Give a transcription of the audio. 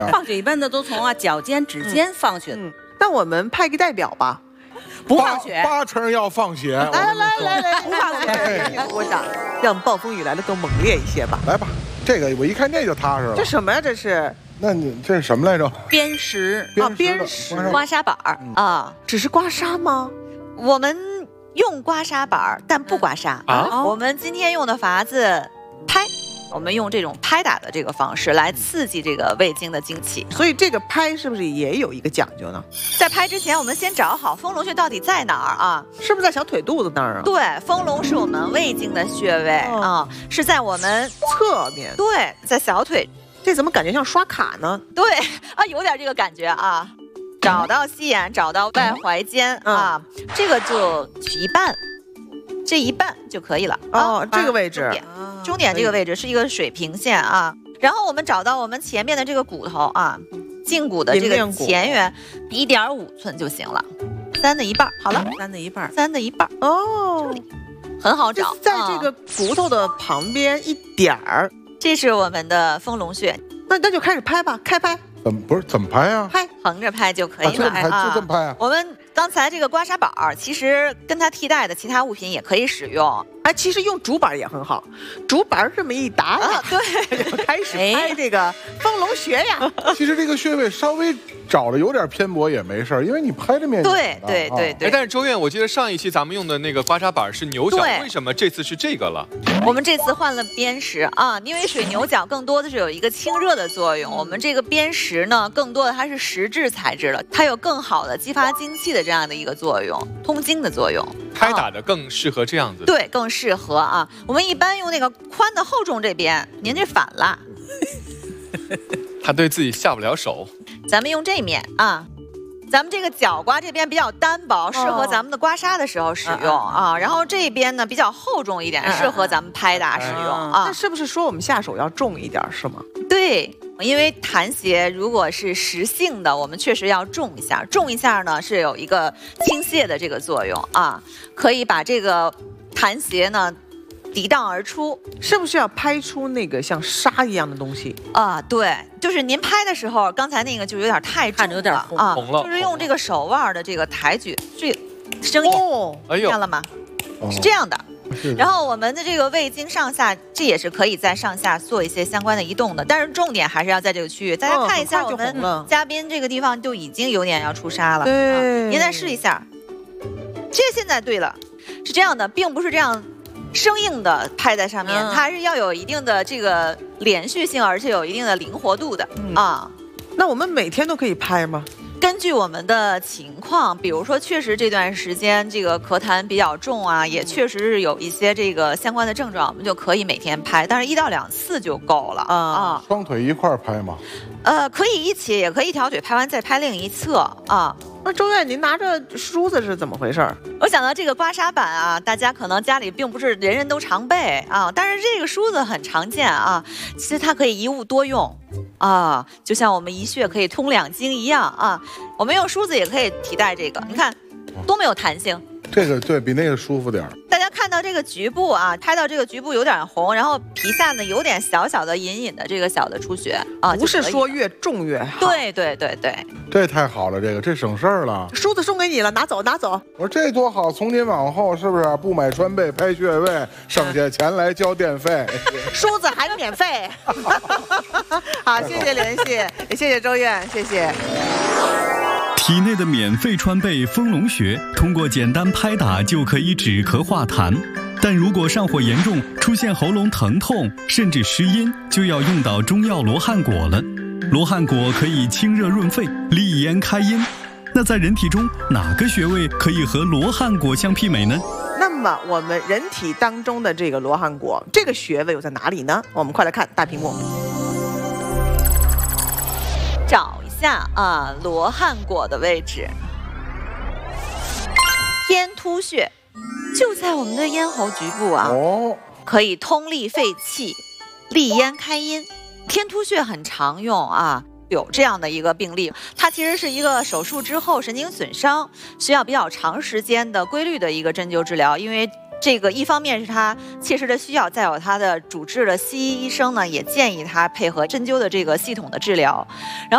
放血一般的都从脚尖、指尖放血。 那我们派个代表吧。 不放血 ，80%要放血。 来，不放血，鼓掌，让暴风雨来的更猛烈一些吧。 来吧，这个我一看这就踏实了。 这什么呀？这是？ 那你这是什么来着？ 砭石啊，砭石刮痧板啊， 只是刮痧吗？ 我们用刮痧板，但不刮痧啊。我们今天用的法子拍。我们用这种拍打的这个方式来刺激这个胃经的经气， 所以这个拍是不是也有一个讲究呢？ 在拍之前，我们先找好丰隆穴到底在哪儿啊？ 是不是在小腿肚子那儿啊？ 对，丰隆是我们胃经的穴位啊，是在我们侧面。 对，在小腿。 这怎么感觉像刷卡呢？ 对啊，有点这个感觉啊。找到膝眼，找到外踝尖啊，这个就取一半。这一半就可以了哦，这个位置， 中点这个位置是一个水平线啊。然后我们找到我们前面的这个骨头啊，胫骨的这个前缘1.5寸就行了，3的一半，好了 ，3的一半 ，3的一半哦， 很好找， 在这个骨头的旁边一点儿， 这是我们的丰隆穴。 那就开始拍吧，开拍。 怎么拍啊？ 拍， 横着拍就可以了。 就这么拍啊？ 我们刚才这个刮痧板其实跟它替代的其他物品也可以使用。 哎，其实用竹板也很好，竹板这么一打呀， 对， 就开始拍这个丰隆穴呀。 其实这个穴位稍微找的有点偏颇也没事，因为你拍的面积对。 但是周院，我记得上一期咱们用的那个刮痧板是牛角，为什么这次是这个了？ 我们这次换了砭石啊，因为水牛角更多的是有一个清热的作用，我们这个砭石呢，更多的它是石质材质的，它有更好的激发精气的这样的一个作用，通经的作用。 拍打的更适合这样子。 对，更适合啊。我们一般用那个宽的厚重这边，您这反了。 他对自己下不了手。 咱们用这面啊。咱们这个脚刮这边比较单薄，适合咱们的刮痧的时候使用啊。然后这边呢比较厚重一点，适合咱们拍打使用啊。 那是不是说我们下手要重一点，是吗？ 对，因为弹鞋如果是实性的，我们确实要重一下。重一下呢是有一个倾泻的这个作用啊，可以把这个弹鞋呢涤荡而出。 是不是要拍出那个像沙一样的东西啊？对，就是您拍的时候，刚才那个就有点太重了， 有点红了， 就是用这个手腕的这个抬举，这声音，听见了吗？是这样的。然后我们的这个胃经上下，这也是可以在上下做一些相关的移动的，但是重点还是要在这个区域。大家看一下，我们嘉宾这个地方就已经有点要出痧了。 对， 您再试一下。这现在对了，是这样的，并不是这样。生硬的拍在上面，它还是要有一定的这个连续性，而且有一定的灵活度的啊。 那我们每天都可以拍吗？ 根据我们的情况，比如说确实这段时间这个咳痰比较重啊，也确实是有一些这个相关的症状，我们就可以每天拍，但是1到2次就够了啊。 双腿一块拍吗？ 可以一起，也可以一条腿拍完再拍另一侧啊。 那周院，您拿着梳子是怎么回事？ 我想到这个刮痧板啊，大家可能家里并不是人人都常备啊，但是这个梳子很常见啊。其实它可以一物多用啊，就像我们一穴可以通2经一样啊。我们用梳子也可以替代这个，你看多没有弹性。 这个对比那个舒服点。 大家看到这个局部啊，拍到这个局部有点红，然后皮下呢有点小小的隐隐的这个小的出血啊， 不是说越重越好。 对， 这太好了，这省事儿了。 梳子送给你了，拿走。我说这多好，从今往后是不是不买川贝拍穴位，省下钱来交电费， 梳子还免费。好，谢谢联系，也谢谢周院，谢谢。 体内的免费川贝丰隆穴，通过简单拍打就可以止咳化痰，但如果上火严重，出现喉咙疼痛甚至失音，就要用到中药罗汉果了。罗汉果可以清热润肺、利咽开音。那在人体中，哪个穴位可以和罗汉果相媲美呢？ 那么我们人体当中的这个罗汉果，这个穴位又在哪里呢？我们快来看大屏幕， 找一下啊，罗汉果的位置，天突穴就在我们的咽喉局部啊，可以通利肺气、利咽开音。天突穴很常用啊，有这样的一个病例，它其实是一个手术之后神经损伤，需要比较长时间的规律的一个针灸治疗，因为这个一方面是他切实的需要，再有他的主治的西医医生呢也建议他配合针灸的这个系统的治疗，然后